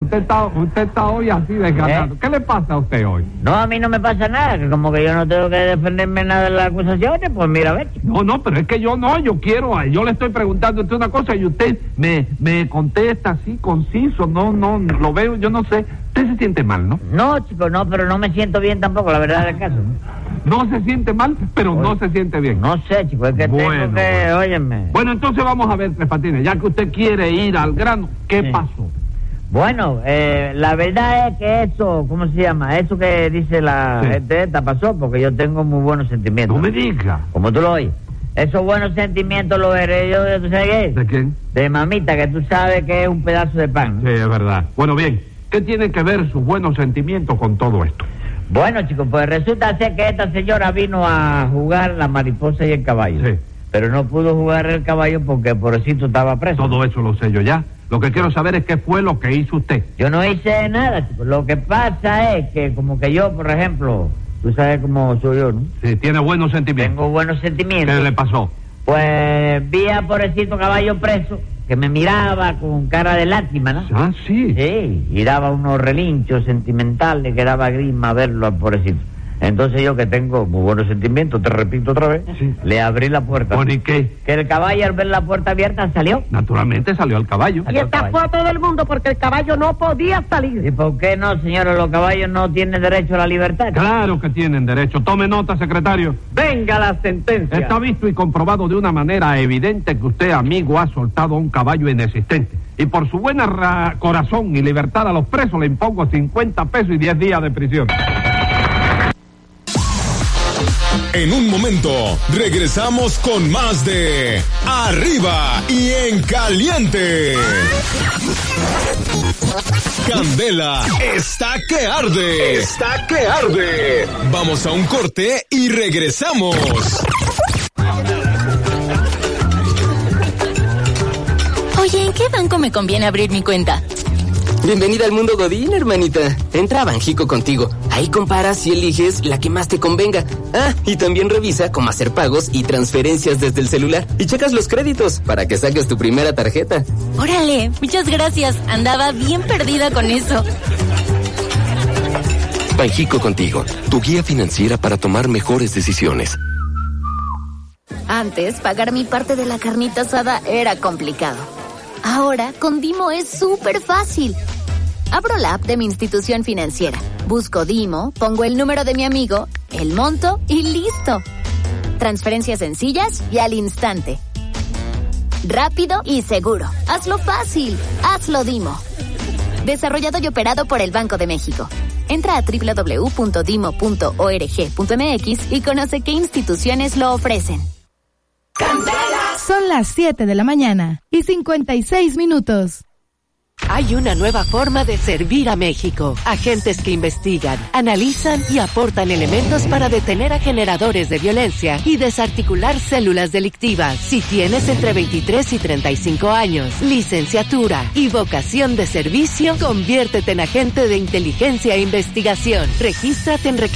Usted está hoy así desganado. ¿Qué le pasa a usted hoy? No, a mí no me pasa nada, que como que yo no tengo que defenderme nada de las acusaciones, pues mira, a ver. No, pero es que yo yo le estoy preguntando a usted una cosa y usted me contesta así, conciso, no, lo veo, yo no sé. Usted se siente mal, ¿no? No, chico, no, pero no me siento bien tampoco, la verdad del caso. No se siente mal, pero no se siente bien. No sé, chico, es que tengo que, óyeme. Bueno, entonces vamos a ver, Tres Patines, ya que usted quiere ir al grano, ¿qué pasó? Bueno, la verdad es que eso, ¿cómo se llama? Eso que dice la gente esta pasó, porque yo tengo muy buenos sentimientos. No me diga. Como tú lo oyes. Esos buenos sentimientos los heredé yo, ¿tú sabes qué? ¿De quién? De mamita, que tú sabes que es un pedazo de pan, ¿no? Sí, es verdad. Bueno, bien, ¿qué tiene que ver sus buenos sentimientos con todo esto? Bueno, chicos, pues resulta ser que esta señora vino a jugar la mariposa y el caballo. Sí. Pero no pudo jugar el caballo porque pobrecito estaba preso. Todo eso lo sé yo ya. Lo que quiero saber es qué fue lo que hizo usted. Yo no hice nada, chicos. Lo que pasa es que como que yo, por ejemplo, tú sabes cómo soy yo, ¿no? Sí, tiene buenos sentimientos. Tengo buenos sentimientos. ¿Qué le pasó? Pues vi a pobrecito caballo preso, que me miraba con cara de lástima, ¿no? Ah, sí. Sí, y daba unos relinchos sentimentales que daba grima verlo al pobrecito. Entonces yo, que tengo muy buenos sentimientos, te repito otra vez, le abrí la puerta. ¿Por y qué? Que el caballo, al ver la puerta abierta, salió. Naturalmente salió el caballo. Y estafó a todo el mundo porque el caballo no podía salir. ¿Y por qué no, señora? Los caballos no tienen derecho a la libertad. Claro que tienen derecho. Tome nota, secretario. Venga la sentencia. Está visto y comprobado de una manera evidente que usted, amigo, ha soltado a un caballo inexistente. Y por su buena corazón y libertad a los presos le impongo 50 pesos y 10 días de prisión. En un momento, regresamos con más de Arriba y en Caliente. Candela está que arde. Está que arde. Vamos a un corte y regresamos. Oye, ¿en qué banco me conviene abrir mi cuenta? Bienvenida al mundo Godín, hermanita. Entra a Banjico Contigo. Ahí comparas y eliges la que más te convenga. Ah, y también revisa cómo hacer pagos y transferencias desde el celular. Y checas los créditos para que saques tu primera tarjeta. Órale, muchas gracias. Andaba bien perdida con eso. Banjico Contigo, tu guía financiera para tomar mejores decisiones. Antes, pagar mi parte de la carnita asada era complicado. Ahora, con Dimo es súper fácil. Abro la app de mi institución financiera, busco Dimo, pongo el número de mi amigo, el monto y listo. Transferencias sencillas y al instante. Rápido y seguro. Hazlo fácil. Hazlo Dimo. Desarrollado y operado por el Banco de México. Entra a www.dimo.org.mx y conoce qué instituciones lo ofrecen. Son las 7 de la mañana y 56 minutos. Hay una nueva forma de servir a México. Agentes que investigan, analizan y aportan elementos para detener a generadores de violencia y desarticular células delictivas. Si tienes entre 23 y 35 años, licenciatura y vocación de servicio, conviértete en agente de inteligencia e investigación. Regístrate en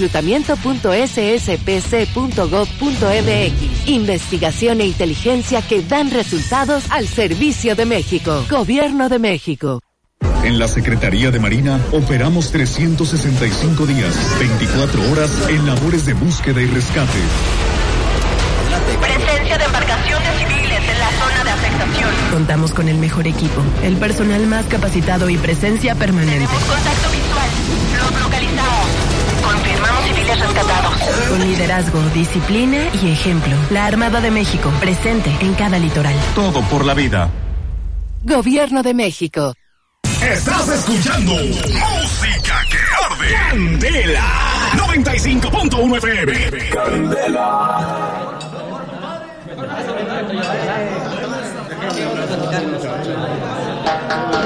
reclutamiento.sspc.gov.mx. Investigación e inteligencia que dan resultados al servicio de México. Gobierno de México. En la Secretaría de Marina operamos 365 días, 24 horas en labores de búsqueda y rescate. Presencia de embarcaciones civiles en la zona de afectación. Contamos con el mejor equipo, el personal más capacitado y presencia permanente. Tenemos contacto visual. Los localizamos. Confirmamos civiles rescatados. Con liderazgo, disciplina y ejemplo. La Armada de México, presente en cada litoral. Todo por la vida. Gobierno de México. Estás escuchando Música que Arde. Candela 95.1 FM. Candela.